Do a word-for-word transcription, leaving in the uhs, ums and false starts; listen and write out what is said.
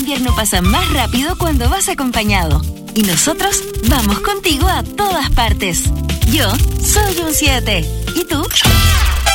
invierno pasa más rápido cuando vas acompañado. Y nosotros vamos contigo a todas partes. Yo soy un siete. ¿Y tú?